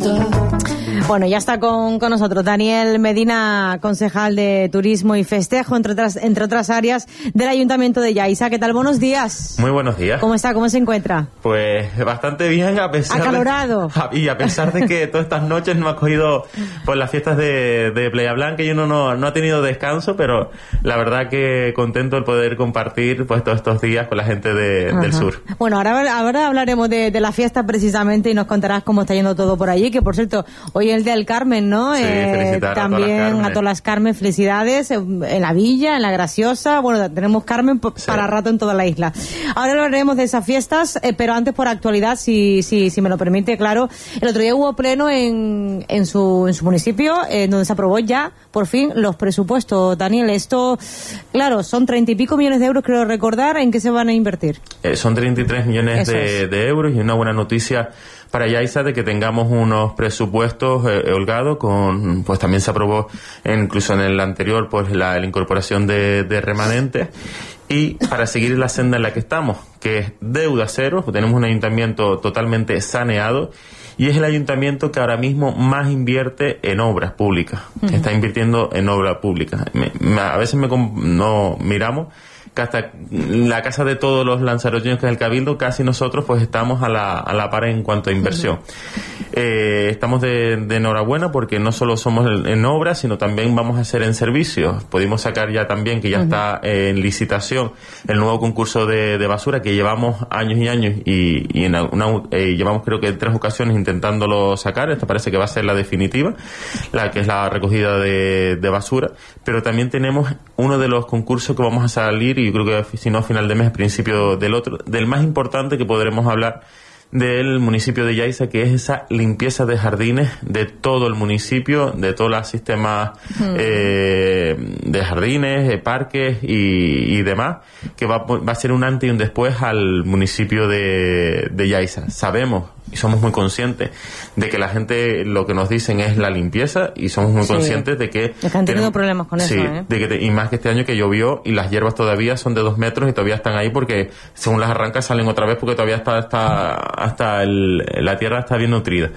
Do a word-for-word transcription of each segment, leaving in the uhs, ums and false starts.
Bueno, ya está con, con nosotros Daniel Medina, concejal de Turismo y Festejo, entre otras, entre otras áreas del Ayuntamiento de Yaiza. ¿Qué tal? Buenos días. Muy buenos días. ¿Cómo está? ¿Cómo se encuentra? Pues bastante bien, a pesar Acalorado. de... Y a pesar de que todas estas noches no ha cogido pues las fiestas de, de Playa Blanca y uno no, no ha tenido descanso, pero la verdad que contento el poder compartir pues todos estos días con la gente de, del sur. Bueno, ahora, ahora hablaremos de, de la fiesta precisamente y nos contarás cómo está yendo todo por allí, que por cierto, hoy es el día del Carmen, ¿no? Sí, eh, también a todas las Carmen, felicidades en la Villa, en la Graciosa. Bueno, tenemos Carmen p- sí. para rato en toda la isla. Ahora hablaremos de esas fiestas, eh, pero antes por actualidad, si, si, si me lo permite, claro. El otro día hubo pleno en, en, su, en su municipio, en donde se aprobó ya, por fin, los presupuestos. Daniel, esto, claro, son treinta y pico millones de euros, creo recordar. ¿En qué se van a invertir? Eh, son treinta y tres millones de, es. de euros y una buena noticia para Yaiza de que tengamos unos presupuestos eh, holgados. Con, pues también se aprobó en, incluso en el anterior pues la, la incorporación de, de remanentes, y para seguir la senda en la que estamos, que es deuda cero. Pues tenemos un ayuntamiento totalmente saneado y es el ayuntamiento que ahora mismo más invierte en obras públicas. Uh-huh. Está invirtiendo en obras públicas. Me, me, a veces me no miramos que hasta la casa de todos los lanzaroteños, que es el Cabildo, casi nosotros pues estamos a la, a la par en cuanto a inversión. Uh-huh. Eh, estamos de, de enhorabuena porque no solo somos en, en obras, sino también vamos a hacer en servicios. Pudimos sacar ya también, que ya uh-huh. está eh, en licitación, el nuevo concurso de, de basura, que llevamos años y años y, y en una, eh, llevamos creo que en tres ocasiones intentándolo sacar. Esta parece que va a ser la definitiva, la que es la recogida de, de basura. Pero también tenemos uno de los concursos que vamos a salir, y yo creo que si no a final de mes, principio del otro, del más importante que podremos hablar del municipio de Yaiza, que es esa limpieza de jardines de todo el municipio, de todos los sistemas mm. eh, de jardines, de parques y, y demás, que va, va a ser un antes y un después al municipio de, de Yaiza. Sabemos y somos muy conscientes de que la gente lo que nos dicen es la limpieza, y somos muy sí. conscientes de que... Es que han tenido problemas con sí, eso, ¿eh? De que te, y más que este año que llovió y las hierbas todavía son de dos metros y todavía están ahí porque según las arrancas salen otra vez porque todavía está, está hasta el, la tierra está bien nutrida.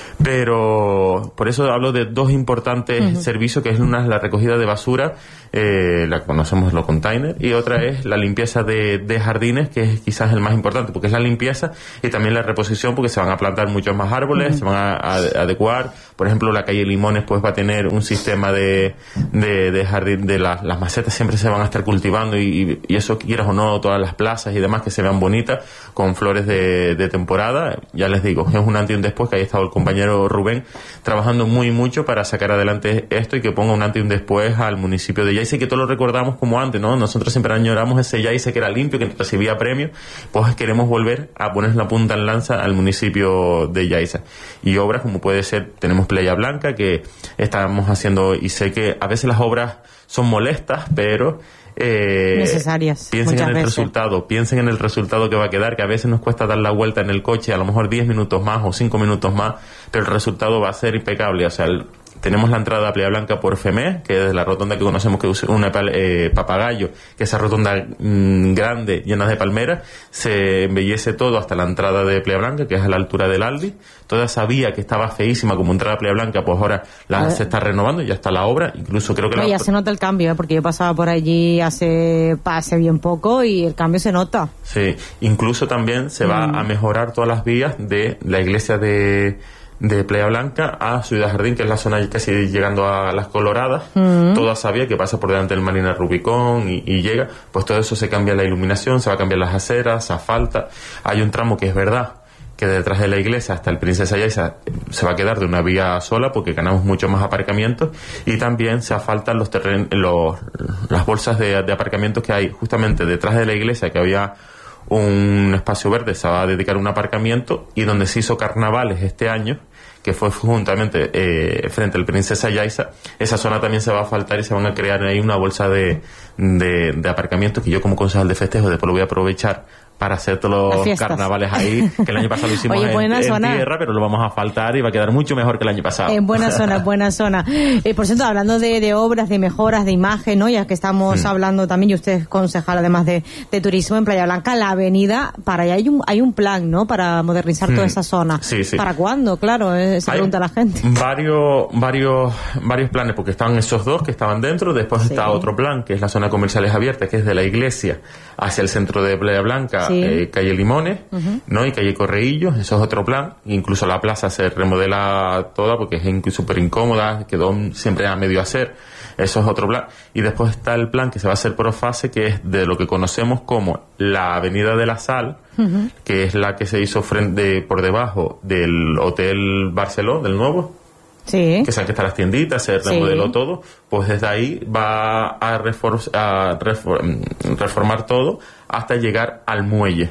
Pero por eso hablo de dos importantes uh-huh. servicios, que es una es la recogida de basura, eh, la que conocemos los containers, y otra es la limpieza de, de jardines, que es quizás el más importante, porque es la limpieza y también la reposición, porque se van a plantar muchos más árboles, uh-huh. se van a, a, a adecuar. Por ejemplo, la calle Limones pues va a tener un sistema de, de, de jardín, de la, las macetas siempre se van a estar cultivando, y, y eso quieras o no, todas las plazas y demás que se vean bonitas, con flores de, de temporada. Ya les digo, es un antes y un después, que ahí ha estado el compañero Rubén trabajando muy mucho para sacar adelante esto y que ponga un antes y un después al municipio de Yaiza, y que todos lo recordamos como antes, ¿no? Nosotros siempre añoramos ese Yaiza que era limpio, que recibía premios, pues queremos volver a poner la punta en lanza al municipio de Yaiza. Y obras como puede ser, tenemos Playa Blanca, que estamos haciendo, y sé que a veces las obras son molestas, pero Eh, necesarias. Piensen en el veces. resultado, piensen en el resultado que va a quedar, que a veces nos cuesta dar la vuelta en el coche, a lo mejor diez minutos más o cinco minutos más, pero el resultado va a ser impecable. O sea, el, tenemos la entrada a Playa Blanca por Femé, que es la rotonda que conocemos, que es una eh, Papagayo, que esa rotonda mmm, grande, llena de palmeras, se embellece todo hasta la entrada de Playa Blanca, que es a la altura del Aldi. Toda esa vía que estaba feísima como entrada a Playa Blanca, pues ahora la, se está renovando, ya está la obra, incluso creo que... No, la... ya se nota el cambio, ¿eh? Porque yo pasaba por allí hace, hace bien poco y el cambio se nota. Sí, incluso también se va mm. a mejorar todas las vías de la iglesia de... de Playa Blanca a Ciudad Jardín, que es la zona casi llegando a Las Coloradas, uh-huh. toda esa vía que pasa por delante del Marina Rubicón y, y llega, pues todo eso se cambia la iluminación, se va a cambiar las aceras, se asfalta. Hay un tramo que es verdad que detrás de la iglesia hasta el Princesa Yaiza se va a quedar de una vía sola porque ganamos mucho más aparcamientos, y también se asfaltan los terren- los, las bolsas de, de aparcamientos que hay justamente detrás de la iglesia, que había un espacio verde, se va a dedicar a un aparcamiento, y donde se hizo carnavales este año, que fue juntamente eh, frente al Princesa Yaiza, esa zona también se va a asfaltar y se van a crear ahí una bolsa de, de, de aparcamientos, que yo como concejal de festejo después lo voy a aprovechar para hacer todos los carnavales ahí, que el año pasado lo hicimos Oye, en, en tierra, pero lo vamos a faltar y va a quedar mucho mejor que el año pasado. En buena zona, buena zona. Eh, por cierto, hablando de, de obras, de mejoras, de imagen, ¿no? Ya que estamos hmm. hablando también, y usted es concejal además de, de turismo en Playa Blanca, la avenida, para allá hay un, hay un plan, ¿no? Para modernizar hmm. toda esa zona. Sí, sí. ¿Para cuándo? Claro, eh, se hay pregunta la gente. Varios, varios, varios planes, porque estaban esos dos que estaban dentro, después sí. está otro plan, que es la zona comerciales abierta, que es de la iglesia hacia el centro de Playa Blanca, sí. eh, calle Limones, uh-huh. ¿no? Y calle Correillos, eso es otro plan. Incluso la plaza se remodela toda porque es súper incómoda, quedó siempre a medio hacer. Eso es otro plan. Y después está el plan que se va a hacer por fase, que es de lo que conocemos como la Avenida de la Sal, uh-huh. que es la que se hizo frente por debajo del Hotel Barceló, del nuevo. Sí. Que saben que están las tienditas, se remodeló sí. todo, pues desde ahí va a, refor- a refor- reformar todo hasta llegar al muelle.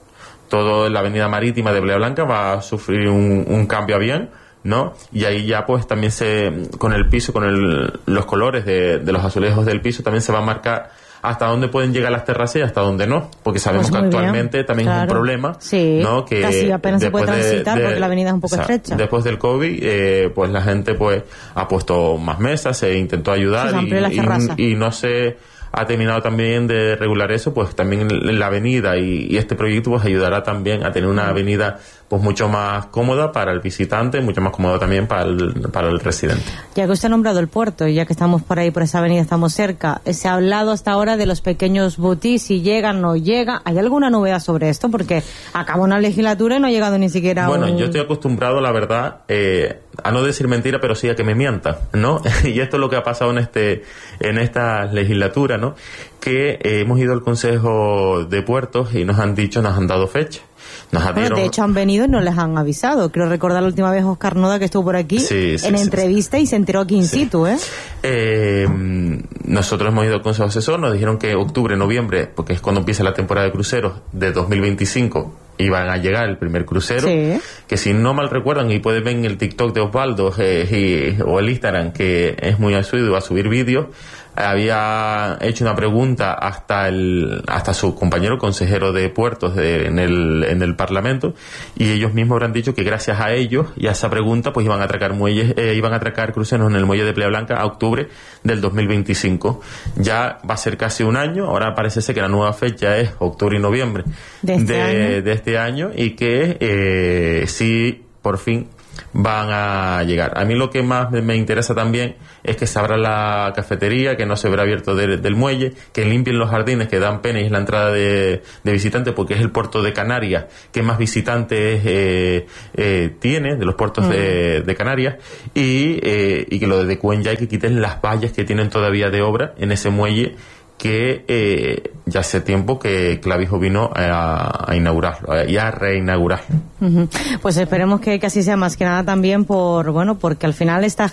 Todo la avenida marítima de Playa Blanca va a sufrir un, un cambio a bien, ¿no? Y ahí ya pues también se, con el piso, con el, los colores de, de los azulejos del piso, también se va a marcar hasta dónde pueden llegar las terrazas y hasta dónde no, porque sabemos pues que actualmente bien. también claro. es un problema, sí. ¿no? Que casi apenas se puede transitar de, de, porque la avenida es un poco o sea, estrecha. Después del COVID, eh, pues la gente pues ha puesto más mesas, se intentó ayudar sí, y, y, y no se ha terminado también de regular eso, pues también la avenida y, y este proyecto pues ayudará también a tener una avenida pues mucho más cómoda para el visitante, mucho más cómoda también para el, para el residente. Ya que usted ha nombrado el puerto, y ya que estamos por ahí, por esa avenida, estamos cerca, se ha hablado hasta ahora de los pequeños boutiques, si llegan, no llegan. ¿Hay alguna novedad sobre esto? Porque acaba una legislatura y no ha llegado ni siquiera a Bueno, un... yo estoy acostumbrado, la verdad, eh, a no decir mentira, pero sí a que me mientan, ¿no? Y esto es lo que ha pasado en este en esta legislatura, ¿no? Que eh, hemos ido al Consejo de Puertos y nos han dicho, nos han dado fecha. Nos bueno, dieron... De hecho han venido y no les han avisado. Quiero recordar la última vez Oscar Noda, que estuvo por aquí sí, sí, en sí, entrevista sí. y se enteró aquí in sí. situ, ¿eh? ¿eh? Nosotros hemos ido al Consejo Asesor, nos dijeron que octubre, noviembre, porque es cuando empieza la temporada de cruceros de dos mil veinticinco, iban a llegar el primer crucero, sí. que si no mal recuerdan, y pueden ver en el TikTok de Osvaldo eh, y, o el Instagram, que es muy asiduo, va a subir vídeos, había hecho una pregunta hasta el hasta su compañero consejero de puertos de, en el en el Parlamento, y ellos mismos habrán dicho que gracias a ellos y a esa pregunta pues iban a atracar muelles eh, iban a atracar cruceros en el muelle de Playa Blanca a octubre del dos mil veinticinco. Ya va a ser casi un año. Ahora parece ser que la nueva fecha es octubre y noviembre de este, de, año. De este año, y que eh, sí por fin van a llegar. A mí lo que más me interesa también es que se abra la cafetería, que no se verá abierto de, del muelle, que limpien los jardines, que dan pena y es la entrada de, de visitantes, porque es el puerto de Canarias que más visitantes eh, eh, tiene, de los puertos mm. de, de Canarias, y, eh, y que lo de Cuenya hay que quiten las vallas que tienen todavía de obra en ese muelle, que eh, ya hace tiempo que Clavijo vino a, a inaugurarlo y a reinaugurarlo. Uh-huh. Pues esperemos que, que así sea, más que nada también por, bueno, porque al final esta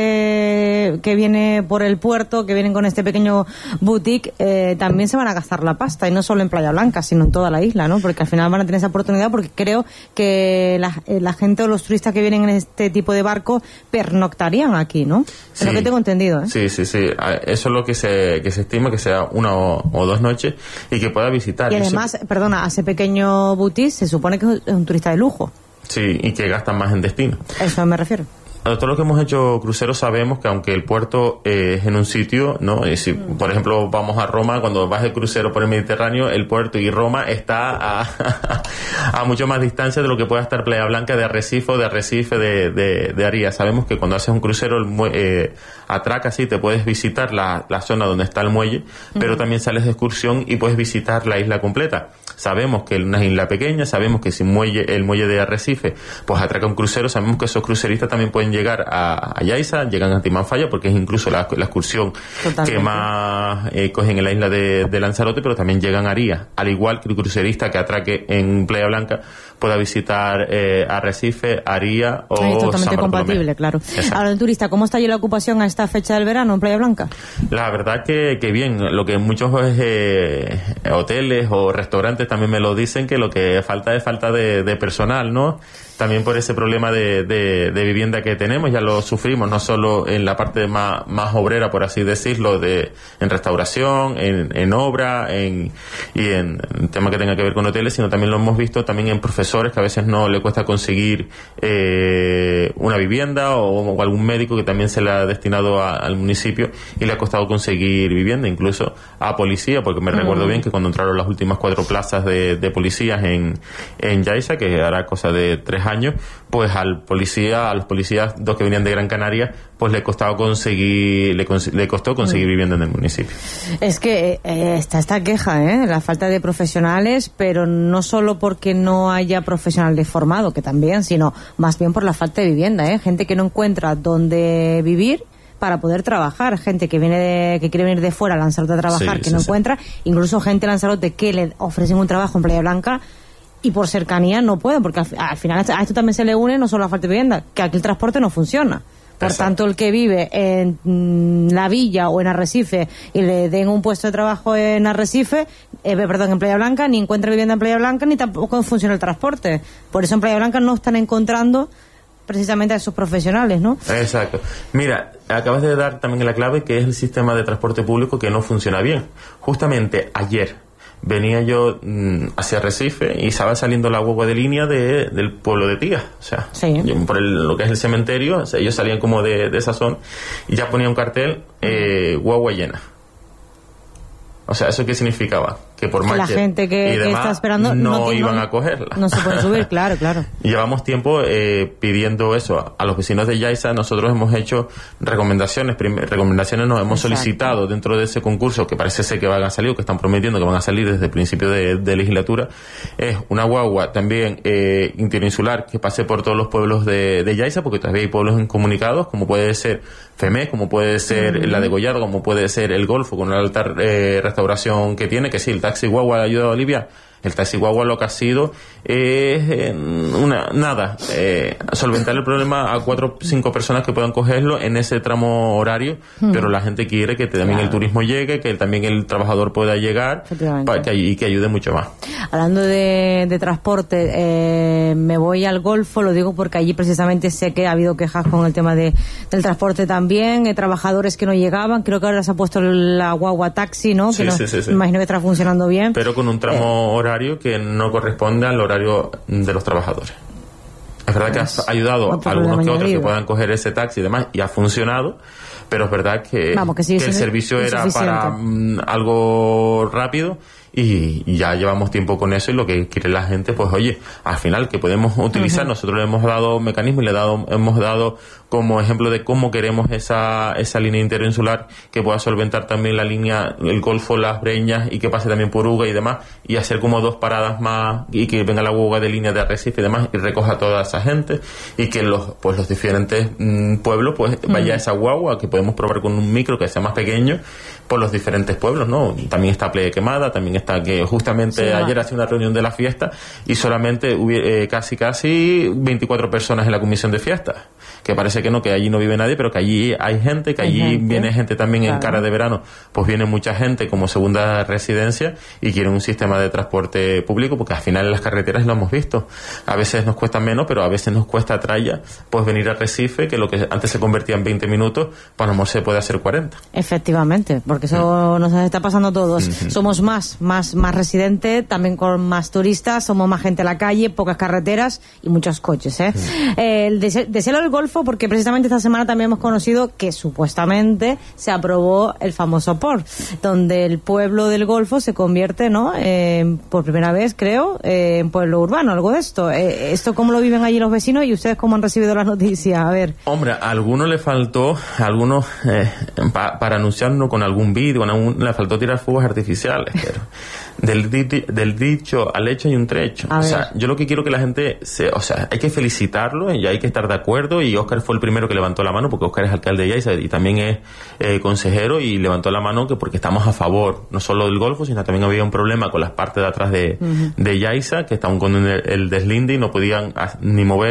gente que viene por el puerto, que vienen con este pequeño boutique, eh, también se van a gastar la pasta, y no solo en Playa Blanca, sino en toda la isla, ¿no? Porque al final van a tener esa oportunidad, porque creo que la, la gente o los turistas que vienen en este tipo de barco pernoctarían aquí, ¿no? Es sí. lo que tengo entendido, ¿eh? Sí, sí, sí. Eso es lo que se, que se estima, que sea una o, o dos noches y que pueda visitar. Y además, Eso... perdona, a ese pequeño boutique se supone que es un turista de lujo. Sí, y que gastan más en destino. Eso me refiero. Todos los que hemos hecho cruceros sabemos que aunque el puerto eh, es en un sitio, ¿no? Y si, mm. por ejemplo, vamos a Roma, cuando vas de crucero por el Mediterráneo, el puerto y Roma está a, a mucho más distancia de lo que pueda estar Playa Blanca, de Arrecife o de Arrecife de, de, de Aría. Sabemos que cuando haces un crucero, el mue- eh, atraca, sí, te puedes visitar la, la zona donde está el muelle, mm. pero también sales de excursión y puedes visitar la isla completa. Sabemos que es una isla pequeña, sabemos que si muelle, el muelle de Arrecife pues atraca un crucero, sabemos que esos cruceristas también pueden llegar a, a Yaiza, llegan a Timanfaya, porque es incluso la, la excursión Totalmente. que más eh, cogen en la isla de, de Lanzarote, pero también llegan a Aría, al igual que el crucerista que atraque en Playa Blanca pueda visitar eh, Arrecife, Aría o es totalmente San Bartolomé. Compatible, claro. Exacto. Ahora, el turista, ¿cómo está allí la ocupación a esta fecha del verano en Playa Blanca? La verdad que, que bien, lo que muchos eh, hoteles o restaurantes también me lo dicen, que lo que falta es falta de, de personal, ¿no? también por ese problema de, de, de vivienda que tenemos. Ya lo sufrimos, no solo en la parte más, más obrera, por así decirlo, de en restauración, en, en obra, en, y en, en tema que tenga que ver con hoteles, sino también lo hemos visto también en profesores que a veces no le cuesta conseguir eh, una vivienda, o, o algún médico que también se le ha destinado a, al municipio y le ha costado conseguir vivienda, incluso a policía, porque me mm. recuerdo bien que cuando entraron las últimas cuatro plazas de, de policías en, en Yaiza, que hará cosa de tres años, pues al policía, a los policías, dos que venían de Gran Canaria, pues le costaba conseguir, le, le costó conseguir mm. vivienda en el municipio. Es que eh, está esta queja, ¿eh? La falta de profesionales, pero no solo porque no haya profesionales formados, que también, sino más bien por la falta de vivienda, ¿eh? Gente que no encuentra dónde vivir para poder trabajar, gente que viene de, que quiere venir de fuera a Lanzarote a trabajar, sí, que sí, no sí. encuentra, incluso gente de Lanzarote que le ofrecen un trabajo en Playa Blanca y por cercanía no pueden, porque al, al final a esto también se le une no solo la falta de vivienda, que aquí el transporte no funciona. Por Exacto. tanto, el que vive en mm, la villa o en Arrecife y le den un puesto de trabajo en Arrecife, eh, perdón, en Playa Blanca, ni encuentra vivienda en Playa Blanca, ni tampoco funciona el transporte. Por eso en Playa Blanca no están encontrando precisamente a esos profesionales, ¿no? Exacto. Mira, acabas de dar también la clave, que es el sistema de transporte público que no funciona bien. Justamente ayer venía yo mmm, hacia Recife y estaba saliendo la guagua de línea de, del pueblo de Tía, o sea, sí. yo, por el, lo que es el cementerio, o sea, ellos salían como de, de esa zona y ya ponía un cartel, eh, guagua llena. O sea, ¿eso qué significaba? Que por más la gente que, y demás, que está esperando no, no iban a cogerla. No se puede subir, claro, claro. Y llevamos tiempo eh, pidiendo eso. A los vecinos de Yaiza nosotros hemos hecho recomendaciones. Prim- recomendaciones nos hemos Exacto. solicitado dentro de ese concurso, que parece ser que van a salir, o que están prometiendo que van a salir desde el principio de, de legislatura. Es una guagua también eh, interinsular que pase por todos los pueblos de, de Yaiza, porque todavía hay pueblos incomunicados, como puede ser Femés, como puede ser mm. la de Gollado, como puede ser el Golfo, con una alta eh, restauración que tiene, que sí, el taxi guagua ha ayudado a aliviar. El taxi guagua lo que ha sido es eh, una, nada, eh, solventar el problema a cuatro o cinco personas que puedan cogerlo en ese tramo horario, hmm. pero la gente quiere que también claro. el turismo llegue, que también el trabajador pueda llegar para que, y que ayude mucho más. Hablando de, de transporte, eh, me voy al Golfo, lo digo porque allí precisamente sé que ha habido quejas con el tema de, del transporte también, eh, trabajadores que no llegaban, creo que ahora se ha puesto la guagua taxi, ¿no? Sí, que sí, no, sí, sí. Me imagino que está funcionando bien. Pero con un tramo eh, horario que no corresponde al horario de los trabajadores. Es verdad que ha ayudado a algunos que otros que puedan coger ese taxi y demás, y ha funcionado, pero es verdad que, Vamos, que, sí, que el servicio era para um, algo rápido, y ya llevamos tiempo con eso, y lo que quiere la gente, pues oye, al final que podemos utilizar, uh-huh. nosotros le hemos dado mecanismos y le dado, hemos dado como ejemplo de cómo queremos esa esa línea interinsular que pueda solventar también la línea, el Golfo, Las Breñas, y que pase también por Uga y demás, y hacer como dos paradas más, y que venga la guagua de línea de Arrecife y demás, y recoja a toda esa gente, y que los pues los diferentes mmm, pueblos pues uh-huh. vaya esa guagua, que podemos probar con un micro que sea más pequeño por los diferentes pueblos, ¿no? También está Playa Quemada, también está que justamente sí, ayer hace una reunión de la fiesta y solamente hubo eh, casi casi veinticuatro personas en la comisión de fiestas, que parece que no, que allí no vive nadie, pero que allí hay gente, que allí gente. viene gente también claro. en cara de verano, pues viene mucha gente como segunda residencia y quieren un sistema de transporte público, porque al final en las carreteras lo hemos visto, a veces nos cuesta menos, pero a veces nos cuesta tralla, pues venir a Recife, que lo que antes se convertía en veinte minutos, pues a lo mejor se puede hacer cuarenta. Efectivamente, porque eso mm. nos está pasando a todos. Mm-hmm. Somos más, más, más residentes, también con más turistas, somos más gente en la calle, pocas carreteras y muchos coches, ¿eh? Mm. eh el de, de Cielo del Golfo, porque precisamente esta semana también hemos conocido que supuestamente se aprobó el famoso P O R, donde el pueblo del Golfo se convierte, ¿no? Eh, por primera vez, creo, eh, en pueblo urbano, algo de esto. Eh, ¿Esto cómo lo viven allí los vecinos y ustedes cómo han recibido las noticias? A ver. Hombre, a algunos le faltó, a algunos, eh, pa, para anunciarnos con algún vídeo, le faltó tirar fuegos artificiales, pero del, di, del dicho al hecho hay un trecho. A o ver. sea, yo lo que quiero que la gente, se, o sea, hay que felicitarlo y hay que estar de acuerdo, y Óscar fue el primero que levantó la mano, porque Óscar es alcalde de Yaiza y también es eh, consejero, y levantó la mano que porque estamos a favor, no solo del Golfo, sino también había un problema con las partes de atrás de, uh-huh. de Yaiza, que estaban con el, el deslinde y no podían a, ni mover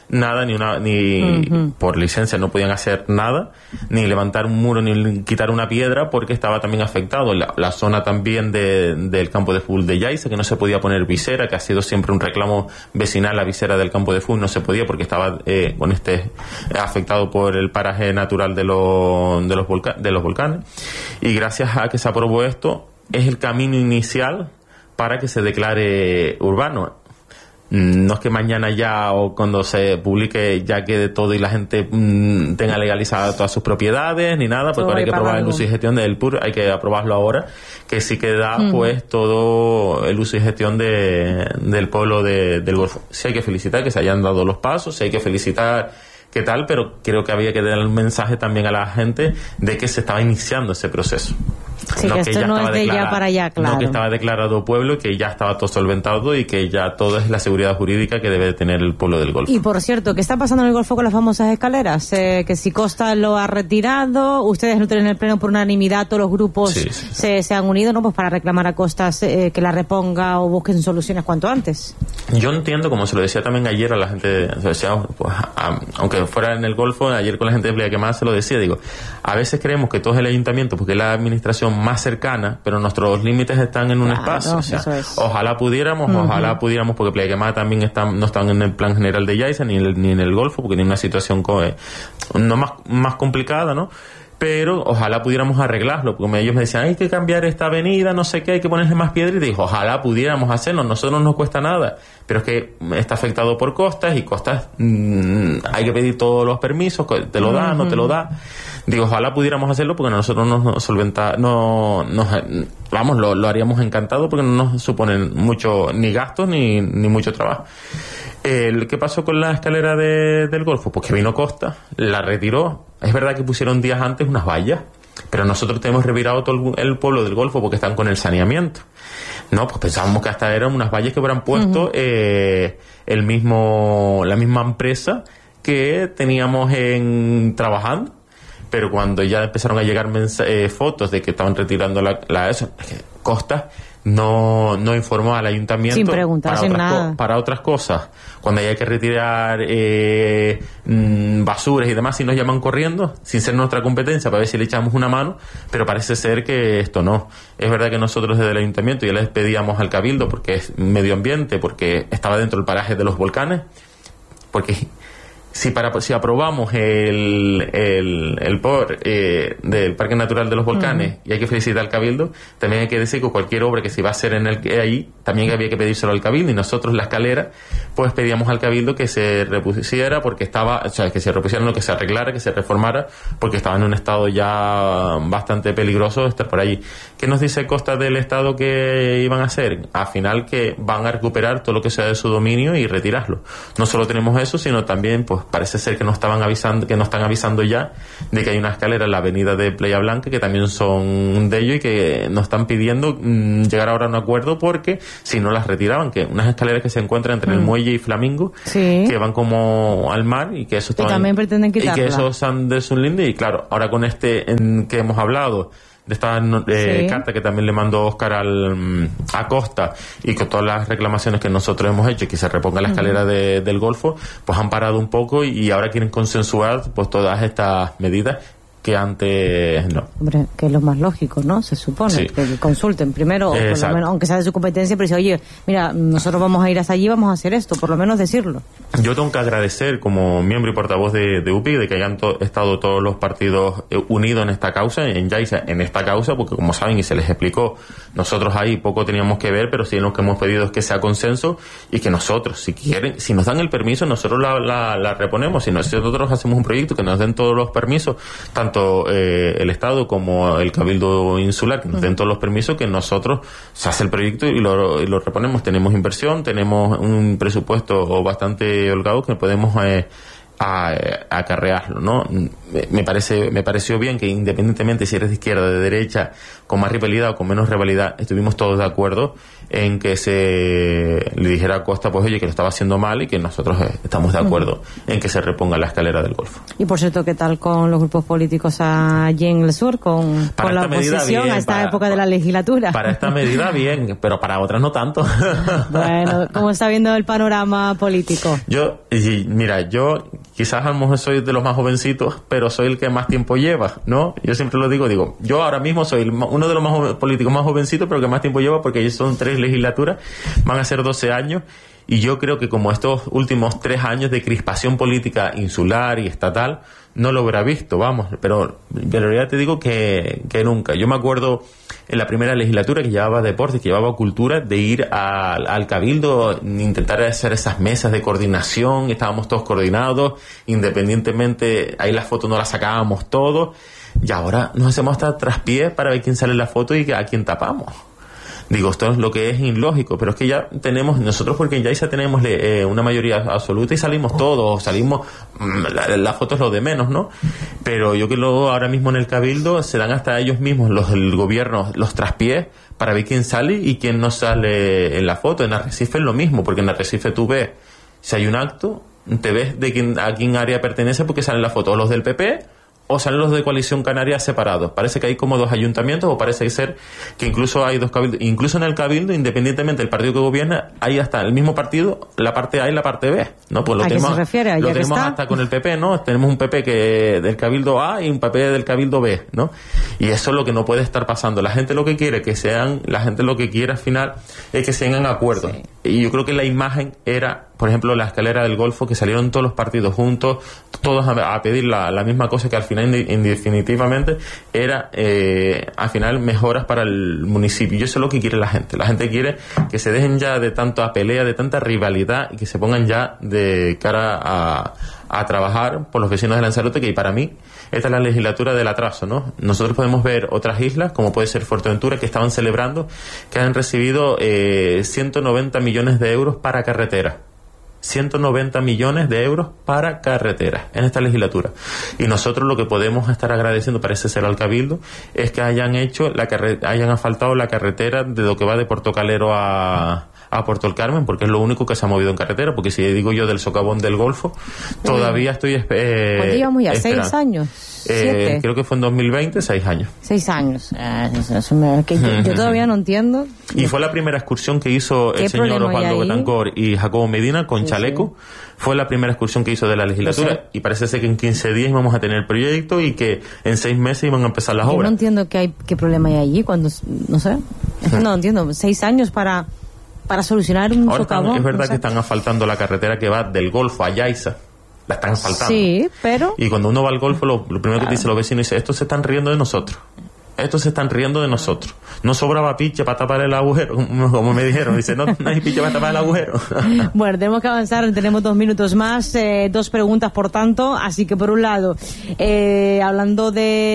nada, ni una ni uh-huh. por licencia no podían hacer nada, ni levantar un muro, ni quitar una piedra, porque estaba también afectado la, la zona también de, del campo de fútbol de Yaiza, que no se podía poner visera, que ha sido siempre un reclamo vecinal, la visera del campo de fútbol no se podía porque estaba eh, con este afectado por el paraje natural de los de los, volca- de los volcanes. Y gracias a que se aprobó esto, es el camino inicial para que se declare urbano. No es que mañana ya o cuando se publique ya quede todo y la gente mmm, tenga legalizada todas sus propiedades ni nada, porque hay que aprobar el uso y gestión del P U R, hay que aprobarlo ahora, que sí que da mm. pues todo el uso y gestión de, del pueblo de, del Golfo. Sí hay que felicitar que se hayan dado los pasos, sí hay que felicitar qué tal, pero creo que había que dar un mensaje también a la gente de que se estaba iniciando ese proceso. Sí, no que esto que no es de ya para allá, claro. No que estaba declarado pueblo y que ya estaba todo solventado y que ya todo es la seguridad jurídica que debe tener el pueblo del Golfo. Y por cierto, ¿qué está pasando en el Golfo con las famosas escaleras? Eh, que si Costa lo ha retirado, ustedes no tienen el pleno por unanimidad, todos los grupos sí, sí, sí. Se, se han unido, ¿no? Pues para reclamar a Costa eh, que la reponga o busquen soluciones cuanto antes. Yo entiendo, como se lo decía también ayer a la gente, o sea, pues, a, aunque fuera en el Golfo, ayer con la gente de Playa Quemada se lo decía, digo, a veces creemos que todo es el ayuntamiento porque es la administración más cercana, pero nuestros límites están en un claro, espacio. O sea, es. Ojalá pudiéramos, uh-huh. ojalá pudiéramos, porque Playa Quemada también están, no están en el plan general de Yaiza ni, el, ni en el Golfo, porque tiene una situación co- eh, no más, más complicada, ¿no? Pero ojalá pudiéramos arreglarlo, porque ellos me decían, hay que cambiar esta avenida, no sé qué, hay que ponerle más piedra, y dijo, ojalá pudiéramos hacerlo, a nosotros no nos cuesta nada, pero es que está afectado por costas, y costas mmm, hay que pedir todos los permisos, te lo da, uh-huh. no te lo da. Digo, ojalá pudiéramos hacerlo porque nosotros nos solventa, no, nos, vamos, lo, lo haríamos encantado porque no nos suponen mucho, ni gastos ni, ni mucho trabajo. El, ¿Qué pasó con la escalera de, del Golfo? Pues que vino Costa, la retiró. Es verdad que pusieron días antes unas vallas, pero nosotros tenemos revirado todo el, el pueblo del Golfo porque están con el saneamiento. No, pues pensábamos que hasta eran unas vallas que hubieran puesto uh-huh. eh, el mismo, la misma empresa que teníamos en trabajando. Pero cuando ya empezaron a llegar mens- eh, fotos de que estaban retirando la, la eso, Costa no no informó al ayuntamiento sin preguntar, para, sin otras nada. Co- para otras cosas. Cuando hay que retirar eh, mmm, basuras y demás, si nos llaman corriendo, sin ser nuestra competencia, para ver si le echamos una mano, pero parece ser que esto no. Es verdad que nosotros desde el ayuntamiento ya les pedíamos al Cabildo, porque es medio ambiente, porque estaba dentro del paraje de los volcanes, porque si para si aprobamos el el, el P O R eh, del Parque Natural de los Volcanes uh-huh. y hay que felicitar al Cabildo, también hay que decir que cualquier obra que se va a hacer en el ahí también había que pedírselo al Cabildo, y nosotros la escalera pues pedíamos al Cabildo que se repusiera porque estaba, o sea, que se repusiera, no, que se arreglara, que se reformara, porque estaba en un estado ya bastante peligroso estar por allí. ¿Qué nos dice Costa del estado que iban a hacer? Al final que van a recuperar todo lo que sea de su dominio y retirarlo. No solo tenemos eso, sino también pues parece ser que nos estaban avisando, que nos están avisando ya de que hay una escalera en la avenida de Playa Blanca que también son de ellos y que nos están pidiendo mmm, llegar ahora a un acuerdo porque si no las retiraban, que unas escaleras que se encuentran entre mm. el muelle y Flamingo sí. que van como al mar y que eso y también pretenden quitarla. Y que esos son de Sunlinde, y claro, ahora con este en que hemos hablado de esta eh, sí. carta que también le mandó Óscar al, a Costa, y con todas las reclamaciones que nosotros hemos hecho y que se reponga la escalera uh-huh. de, del Golfo, pues han parado un poco y ahora quieren consensuar pues todas estas medidas que antes no. Hombre, que es lo más lógico, ¿no? Se supone, sí. que consulten primero, o por lo menos, aunque sea de su competencia, pero dice, oye, mira, nosotros vamos a ir hasta allí, vamos a hacer esto, por lo menos decirlo. Yo tengo que agradecer como miembro y portavoz de, de U P I de que hayan to- estado todos los partidos eh, unidos en esta causa, en Yaiza, en esta causa, porque como saben y se les explicó, nosotros ahí poco teníamos que ver, pero sí lo que hemos pedido es que sea consenso y que nosotros, si quieren, si nos dan el permiso, nosotros la, la, la reponemos. Si nosotros hacemos un proyecto que nos den todos los permisos, tanto Eh, el Estado como el Cabildo Insular, que nos den todos los permisos, que nosotros se hace el proyecto y lo, y lo reponemos. Tenemos inversión, tenemos un presupuesto bastante holgado que podemos eh, a, a acarrearlo, ¿no? Me parece, me pareció bien que independientemente si eres de izquierda o de derecha, con más rivalidad o con menos rivalidad, estuvimos todos de acuerdo en que se le dijera a Costa, pues oye, que lo estaba haciendo mal y que nosotros estamos de acuerdo uh-huh. en que se reponga la escalera del Golfo. Y por cierto, ¿qué tal con los grupos políticos allí en el sur, con, con la oposición bien, a esta para, época de la legislatura? Para esta medida bien, pero para otras no tanto. Bueno, ¿cómo está viendo el panorama político? Yo, y, mira, yo quizás a lo mejor soy de los más jovencitos, pero soy el que más tiempo lleva, ¿no? Yo siempre lo digo, digo, yo ahora mismo soy uno de los más políticos más jovencitos, pero que más tiempo lleva porque son tres legislaturas, van a ser doce años, y yo creo que como estos últimos tres años de crispación política insular y estatal, no lo hubiera visto, vamos, pero en realidad te digo que, que nunca. Yo me acuerdo en la primera legislatura que llevaba deporte, que llevaba cultura, de ir a, al cabildo, intentar hacer esas mesas de coordinación, estábamos todos coordinados, independientemente, ahí las fotos no las sacábamos todos, y ahora nos hacemos hasta traspiés para ver quién sale en la foto y a quién tapamos. Digo, esto es lo que es ilógico, pero es que ya tenemos, nosotros porque en Yaiza tenemos eh, una mayoría absoluta y salimos todos, salimos, la, la foto es lo de menos, ¿no? Pero yo que luego ahora mismo en el Cabildo se dan hasta ellos mismos, los el gobierno, los traspiés para ver quién sale y quién no sale en la foto. En Arrecife es lo mismo, porque en Arrecife tú ves, si hay un acto, te ves de quién, a quién área pertenece porque salen la foto, o los del P P o salen los de Coalición Canaria separados. Parece que hay como dos ayuntamientos, o parece ser que incluso hay dos cabildos. Incluso en el cabildo, independientemente del partido que gobierna, hay hasta el mismo partido, la parte A y la parte B, ¿no? Pues lo ¿A tenemos, qué se refiere? lo tenemos hasta con el P P, ¿no? Tenemos un P P que del cabildo A y un P P del cabildo B, ¿no? Y eso es lo que no puede estar pasando. La gente lo que quiere que sean, la gente lo que quiere al final es que se tengan acuerdos. Sí. Y yo creo que la imagen era, por ejemplo, la escalera del Golfo, que salieron todos los partidos juntos, todos a, a pedir la, la misma cosa, que al final, indefinitivamente, era, eh, al final, mejoras para el municipio. Y eso es lo que quiere la gente. La gente quiere que se dejen ya de tanta pelea, de tanta rivalidad, y que se pongan ya de cara a, a trabajar por los vecinos de Lanzarote, que para mí, esta es la legislatura del atraso, ¿no? Nosotros podemos ver otras islas, como puede ser Fuerteventura, que estaban celebrando que han recibido eh, ciento noventa millones de euros para carreteras. ciento noventa millones de euros para carreteras en esta legislatura. Y nosotros lo que podemos estar agradeciendo, parece ser al Cabildo, es que hayan hecho la carre- hayan asfaltado la carretera de lo que va de Puerto Calero a, a Puerto El Carmen, porque es lo único que se ha movido en carretera, porque si digo yo del socavón del Golfo, todavía estoy eh, ¿cuánto llevamos ya? ¿Seis años? Eh, creo que fue en dos mil veinte, seis años. Seis años. Eh, eso, eso me, que yo, yo todavía no entiendo. Y fue la primera excursión que hizo el señor Osvaldo Betancor y Jacobo Medina con sí, chaleco. Sí. Fue la primera excursión que hizo de la legislatura. Sí. Y parece ser que en quince días íbamos a tener el proyecto y que en seis meses iban a empezar las yo obras. No entiendo qué, hay, qué problema hay allí cuando, no sé. Es que no entiendo. Seis años para, para solucionar un Ahora socavón. Están, es verdad no sé. que están asfaltando la carretera que va del Golfo a Yaiza. La están asfaltando. Sí, pero... Y cuando uno va al Golfo, lo, lo primero claro. que te dicen los vecinos es: estos se están riendo de nosotros. Estos se están riendo de nosotros. No sobraba piche para tapar el agujero, como me dijeron. Dice, no, no hay piche para tapar el agujero. Bueno, tenemos que avanzar, tenemos dos minutos más, eh, dos preguntas por tanto. Así que por un lado, eh, hablando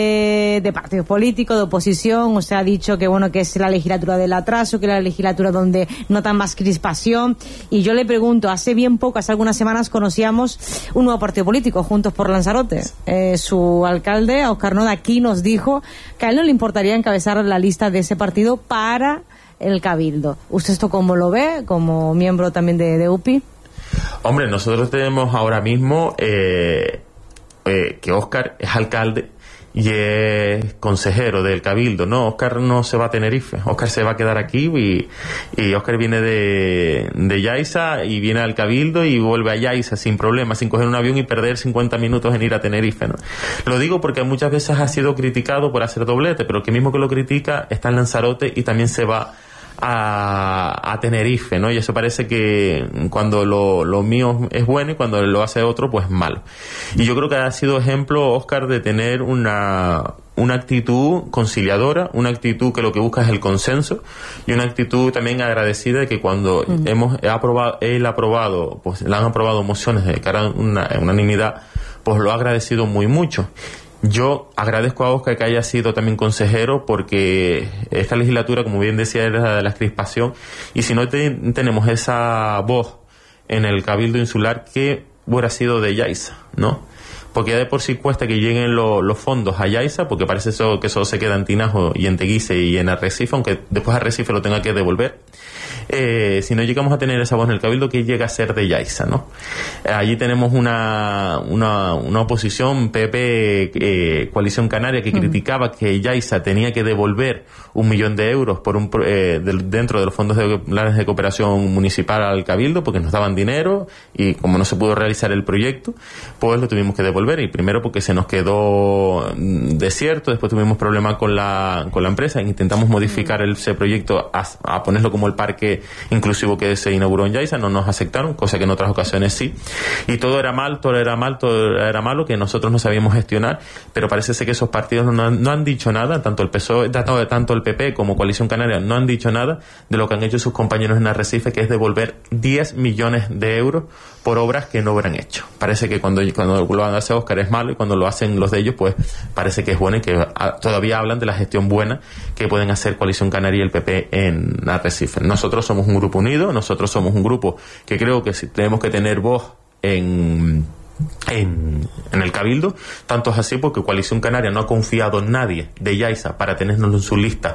de, de partidos políticos, de oposición, os ha dicho que bueno, que es la legislatura del atraso, que es la legislatura donde notan más crispación. Y yo le pregunto, hace bien poco, hace algunas semanas conocíamos un nuevo partido político, Juntos por Lanzarote. Eh, su alcalde, Óscar Noda, aquí nos dijo que a él no le importaría encabezar la lista de ese partido para el Cabildo. ¿Usted esto cómo lo ve, como miembro también de, de U P I? Hombre, nosotros tenemos ahora mismo eh, eh, que Óscar es alcalde y es consejero del Cabildo, ¿no? Óscar no se va a Tenerife, Óscar se va a quedar aquí y, y Óscar viene de, de Yaiza y viene al Cabildo y vuelve a Yaiza sin problema, sin coger un avión y perder cincuenta minutos en ir a Tenerife, ¿no? Lo digo porque muchas veces ha sido criticado por hacer doblete, pero el que mismo que lo critica está en Lanzarote y también se va a, a Tenerife, ¿no? Y eso parece que cuando lo, lo mío es bueno y cuando lo hace otro, pues malo. Y yo creo que ha sido ejemplo, Óscar, de tener una, una actitud conciliadora, una actitud que lo que busca es el consenso y una actitud también agradecida de que cuando uh-huh. hemos aprobado, él ha aprobado, pues le han aprobado mociones de cara a una unanimidad, pues lo ha agradecido muy mucho. Yo agradezco a Óscar que haya sido también consejero, porque esta legislatura, como bien decía, era la de la crispación, y si no te, tenemos esa voz en el Cabildo Insular, que hubiera sido de Yaiza, ¿no? Porque ya de por sí cuesta que lleguen lo, los fondos a Yaiza, porque parece eso, que eso se queda en Tinajo y en Teguise y en Arrecife, aunque después Arrecife lo tenga que devolver. Eh, si no llegamos a tener esa voz en el Cabildo, que llega a ser de Yaiza, ¿no? Eh, allí tenemos una, una, una oposición P P, eh, Coalición Canaria, que uh-huh. criticaba que Yaiza tenía que devolver un millón de euros por un eh, de, dentro de los fondos de planes de cooperación municipal al Cabildo, porque nos daban dinero y como no se pudo realizar el proyecto, pues lo tuvimos que devolver. Y primero porque se nos quedó desierto, después tuvimos problemas con la, con la empresa, intentamos modificar el, ese proyecto a, a ponerlo como el parque inclusivo que se inauguró en Yaiza, no nos aceptaron, cosa que en otras ocasiones sí, y todo era mal, todo era mal, todo era malo, que nosotros no sabíamos gestionar, pero parece ser que esos partidos no han, no han dicho nada, tanto el P S O E, tanto, tanto el P P como Coalición Canaria no han dicho nada de lo que han hecho sus compañeros en Arrecife, que es devolver diez millones de euros por obras que no hubieran hecho. Parece que cuando, cuando lo hace Óscar es malo, y cuando lo hacen los de ellos, pues parece que es bueno, y que a, todavía hablan de la gestión buena que pueden hacer Coalición Canaria y el P P en Arrecife. Nosotros somos un grupo unido, nosotros somos un grupo que creo que si tenemos que tener voz en, en, en el Cabildo, tanto es así porque Coalición Canaria no ha confiado en nadie de Yaiza para tenernos en su lista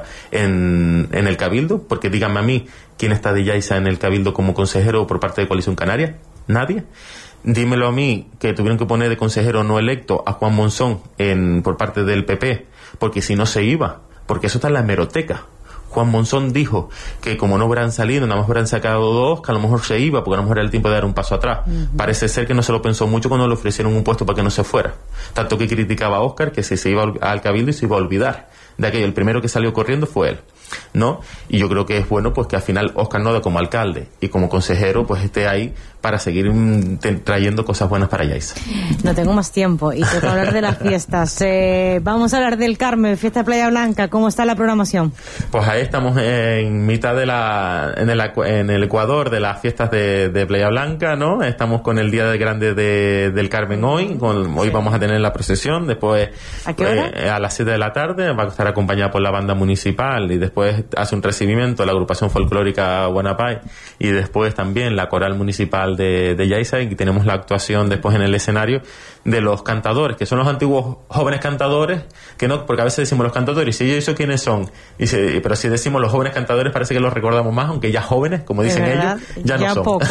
en, en el Cabildo, porque díganme a mí, ¿quién está de Yaiza en el Cabildo como consejero por parte de Coalición Canaria? Nadie. Dímelo a mí, que tuvieron que poner de consejero no electo a Juan Monzón en, por parte del P P, porque si no se iba, porque eso está en la hemeroteca. Juan Monzón dijo que como no hubieran salido, nada más hubieran sacado dos, que a lo mejor se iba, porque a lo mejor era el tiempo de dar un paso atrás. Uh-huh. Parece ser que no se lo pensó mucho cuando le ofrecieron un puesto para que no se fuera. Tanto que criticaba a Óscar que si se iba al Cabildo y se iba a olvidar de aquello. El primero que salió corriendo fue él, ¿no? Y yo creo que es bueno pues que al final Óscar Noda, como alcalde y como consejero, pues esté ahí para seguir mm, te, trayendo cosas buenas para Yaiza. No tengo más tiempo y tengo que hablar de las fiestas. Eh, vamos a hablar del Carmen, fiesta de Playa Blanca. ¿Cómo está la programación? Pues ahí estamos en mitad de la en el, en el Ecuador de las fiestas de, de Playa Blanca, ¿no? Estamos con el Día de Grande de, del Carmen hoy. Con, hoy sí. Vamos a tener la procesión. Después ¿a qué hora? Eh, a las siete de la tarde va a estar acompañada por la banda municipal, y después hace un recibimiento la agrupación folclórica Buenapay, y después también la coral municipal de, de Yaiza, y tenemos la actuación después en el escenario de los cantadores, que son los antiguos jóvenes cantadores, que no, porque a veces decimos los cantadores, y ellos quiénes son, y se, pero si decimos los jóvenes cantadores parece que los recordamos más, aunque ya jóvenes, como dicen ellos, ya, ya no son. Poco.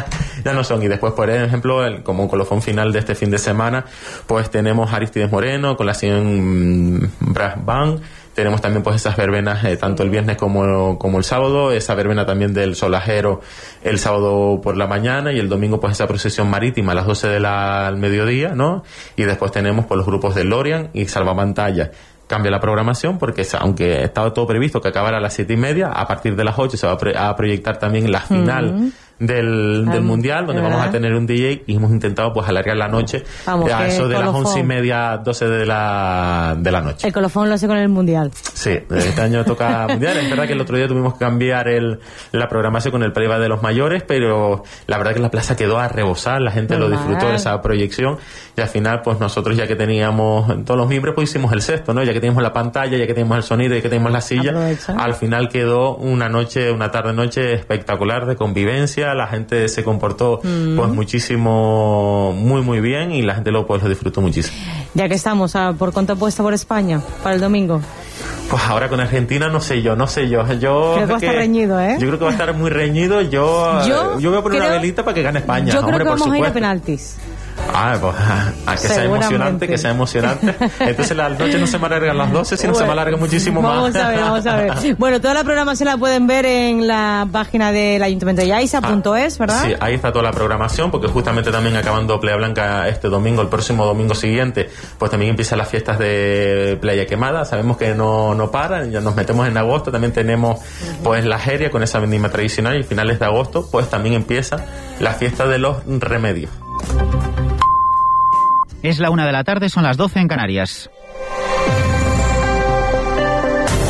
Ya no son. Y después, por ejemplo, el, como un colofón final de este fin de semana, pues tenemos a Aristides Moreno con la cien Brass Band. Tenemos también pues esas verbenas eh, tanto el viernes como, como el sábado, esa verbena también del solajero el sábado por la mañana, y el domingo pues esa procesión marítima a las doce de la al mediodía, ¿no? Y después tenemos pues los grupos de Lorian y Salvapantalla. Cambia la programación porque aunque estaba todo previsto que acabara a las siete y media, a partir de las ocho se va a, pre- a proyectar también la final uh-huh. del, del um, mundial, donde vamos a tener un D J, y hemos intentado pues alargar la noche vamos, a eso de colofón. Las once y media, doce de la de la noche. El colofón lo hace con el mundial. Sí, este año toca mundial. Es verdad que el otro día tuvimos que cambiar el, la programación con el playback de los mayores, pero la verdad que la plaza quedó a rebosar, la gente Normal. Lo disfrutó de esa proyección, y al final pues nosotros, ya que teníamos todos los miembros, pues hicimos el sexto, ¿no? Ya que teníamos la pantalla, ya que teníamos el sonido, ya que teníamos la silla, Aprovecha. Al final quedó una noche, una tarde-noche espectacular de convivencia. La gente se comportó mm. pues muchísimo, muy muy bien, y la gente lo, pues, lo disfrutó muchísimo. Ya que estamos, ¿por cuánto apuesta por España para el domingo? Pues ahora con Argentina no sé yo, no sé yo. Yo creo que va a estar reñido, ¿eh? Yo creo que va a estar muy reñido. Yo, yo, yo voy a poner creo, una velita para que gane España. Yo Hombre, creo que por vamos supuesto. a ir a penaltis. Ah, pues a que sea emocionante, que sea emocionante. Entonces la noche no se me alargan las doce, sino bueno, se me alarga muchísimo vamos más. Vamos a ver, vamos a ver. Bueno, toda la programación la pueden ver en la página del Ayuntamiento de Yaiza punto es, ah, ¿verdad? Sí, ahí está toda la programación, porque justamente también acabando Playa Blanca este domingo, el próximo domingo siguiente, pues también empiezan las fiestas de Playa Quemada. Sabemos que no, no paran, ya nos metemos en agosto, también tenemos pues la Jeria con esa vendimia tradicional, y finales de agosto pues también empieza la fiesta de los remedios. Es la una de la tarde, son las doce en Canarias. El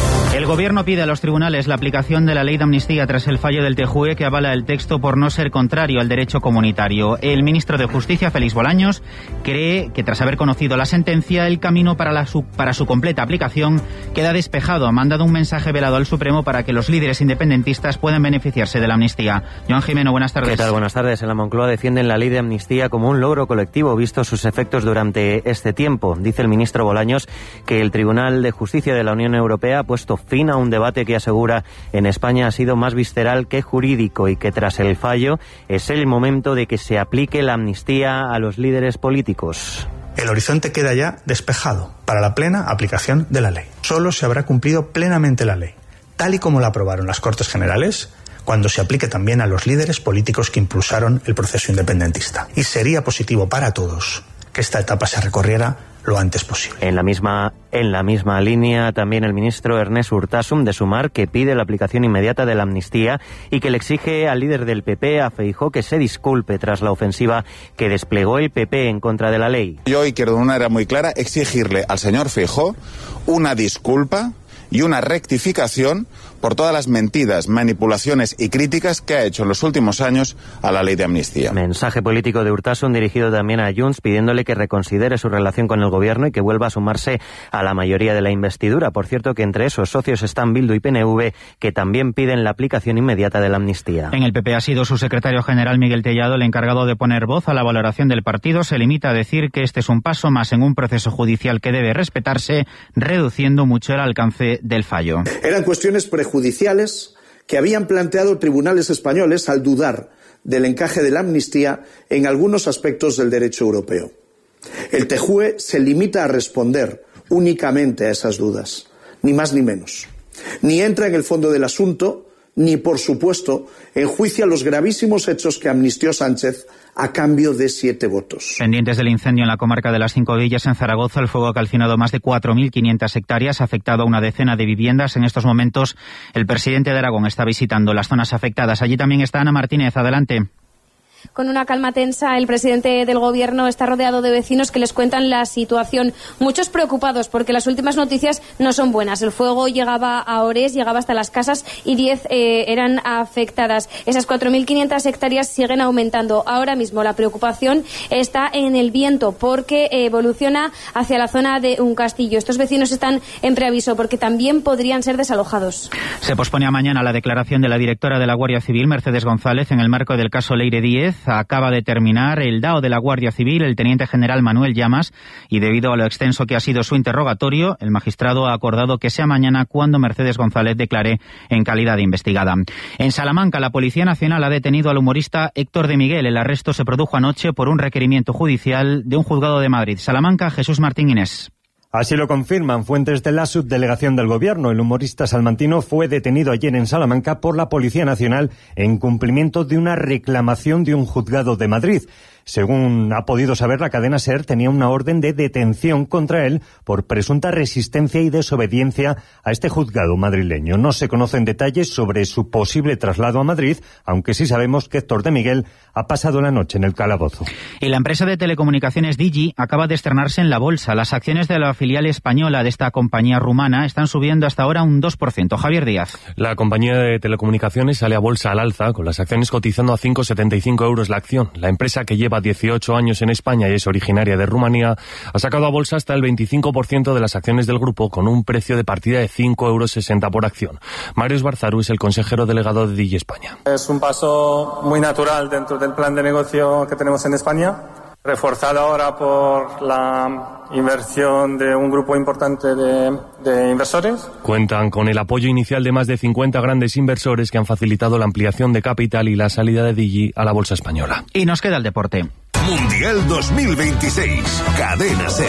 El Gobierno pide a los tribunales la aplicación de la ley de amnistía tras el fallo del T J U E que avala el texto por no ser contrario al derecho comunitario. El ministro de Justicia, Félix Bolaños, cree que tras haber conocido la sentencia, el camino para, la su, para su completa aplicación queda despejado. Ha mandado un mensaje velado al Supremo para que los líderes independentistas puedan beneficiarse de la amnistía. Joan Jimeno, buenas tardes. ¿Qué tal? Buenas tardes. En la Moncloa defienden la ley de amnistía como un logro colectivo, visto sus efectos durante este tiempo. Dice el ministro Bolaños que el Tribunal de Justicia de la Unión Europea ha puesto fin a un debate que asegura en España ha sido más visceral que jurídico y que tras el fallo es el momento de que se aplique la amnistía a los líderes políticos. El horizonte queda ya despejado para la plena aplicación de la ley. Solo se habrá cumplido plenamente la ley, tal y como la aprobaron las Cortes Generales, cuando se aplique también a los líderes políticos que impulsaron el proceso independentista. Y sería positivo para todos que esta etapa se recorriera lo antes posible. En la misma en la misma línea también el ministro Ernest Urtasun de Sumar, que pide la aplicación inmediata de la amnistía y que le exige al líder del P P, a Feijóo, que se disculpe tras la ofensiva que desplegó el P P en contra de la ley. Yo, y quiero de una manera muy clara, exigirle al señor Feijóo una disculpa y una rectificación por todas las mentiras, manipulaciones y críticas que ha hecho en los últimos años a la ley de amnistía. Mensaje político de Urtasun dirigido también a Junts, pidiéndole que reconsidere su relación con el gobierno y que vuelva a sumarse a la mayoría de la investidura. Por cierto, que entre esos socios están Bildu y P N V, que también piden la aplicación inmediata de la amnistía. En el P P ha sido su secretario general, Miguel Tellado, el encargado de poner voz a la valoración del partido. Se limita a decir que este es un paso más en un proceso judicial que debe respetarse, reduciendo mucho el alcance del fallo. Eran cuestiones prejudiciales que habían planteado tribunales españoles al dudar del encaje de la amnistía en algunos aspectos del derecho europeo. El T J U E se limita a responder únicamente a esas dudas, ni más ni menos. Ni entra en el fondo del asunto, ni, por supuesto, enjuicia los gravísimos hechos que amnistió Sánchez a cambio de siete votos. Pendientes del incendio en la comarca de las Cinco Villas, en Zaragoza, el fuego ha calcinado más de cuatro mil quinientas hectáreas, ha afectado a una decena de viviendas. En estos momentos, el presidente de Aragón está visitando las zonas afectadas. Allí también está Ana Martínez. Adelante. Con una calma tensa, el presidente del Gobierno está rodeado de vecinos que les cuentan la situación. Muchos preocupados porque las últimas noticias no son buenas. El fuego llegaba a Ores, llegaba hasta las casas y diez eh, eran afectadas. Esas cuatro mil quinientas hectáreas siguen aumentando. Ahora mismo la preocupación está en el viento porque evoluciona hacia la zona de un castillo. Estos vecinos están en preaviso porque también podrían ser desalojados. Se pospone a mañana la declaración de la directora de la Guardia Civil, Mercedes González, en el marco del caso Leire Díez. Acaba de terminar el D A O de la Guardia Civil, el teniente general Manuel Llamas, y debido a lo extenso que ha sido su interrogatorio, el magistrado ha acordado que sea mañana cuando Mercedes González declare en calidad de investigada. En Salamanca, la Policía Nacional ha detenido al humorista Héctor de Miguel. El arresto se produjo anoche por un requerimiento judicial de un juzgado de Madrid. Salamanca, Jesús Martín Inés. Así lo confirman fuentes de la subdelegación del Gobierno. El humorista salmantino fue detenido ayer en Salamanca por la Policía Nacional en cumplimiento de una reclamación de un juzgado de Madrid. Según ha podido saber la cadena SER, tenía una orden de detención contra él por presunta resistencia y desobediencia a este juzgado madrileño. No se conocen detalles sobre su posible traslado a Madrid, aunque sí sabemos que Héctor de Miguel ha pasado la noche en el calabozo. Y la empresa de telecomunicaciones Digi acaba de estrenarse en la bolsa. Las acciones de la filial española de esta compañía rumana están subiendo hasta ahora un dos por ciento. Javier Díaz. La compañía de telecomunicaciones sale a bolsa al alza, con las acciones cotizando a cinco coma setenta y cinco euros la acción. La empresa, que lleva dieciocho años en España y es originaria de Rumanía, ha sacado a bolsa hasta el veinticinco por ciento de las acciones del grupo, con un precio de partida de cinco euros sesenta por acción. Marius Barzaru es el consejero delegado de Digi España. Es un paso muy natural dentro del plan de negocio que tenemos en España, reforzado ahora por la inversión de un grupo importante de, de inversores. Cuentan con el apoyo inicial de más de cincuenta grandes inversores que han facilitado la ampliación de capital y la salida de Digi a la bolsa española. Y nos queda el deporte. Mundial dos mil veintiséis, Cadena SER.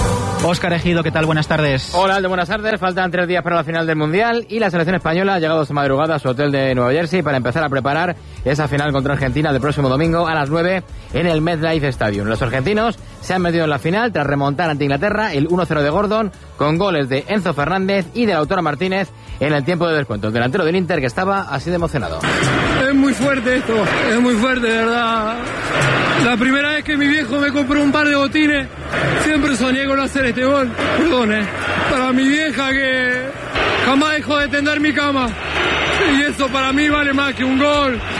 Óscar Ejido, ¿qué tal? Buenas tardes. Hola, Aldo, buenas tardes. Faltan tres días para la final del Mundial y la selección española ha llegado esta madrugada a su hotel de Nueva Jersey para empezar a preparar esa final contra Argentina del próximo domingo a las nueve en el MetLife Stadium. Los argentinos se han metido en la final tras remontar ante Inglaterra el uno cero de Gordon, con goles de Enzo Fernández y de Lautaro Martínez en el tiempo de descuento. El delantero del Inter, que estaba así de emocionado. Es muy fuerte esto, es muy fuerte, de verdad. La primera vez que mi viejo me compró un par de botines, siempre soñé con hacer este gol. Perdón, eh. Para mi vieja que, Jamás dejo de tender mi cama. Y eso para mí vale más que un gol,